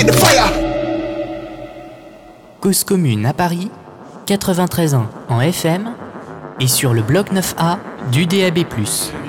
the fire. Cause commune à Paris, 93.1 en FM et sur le bloc 9A du DAB+.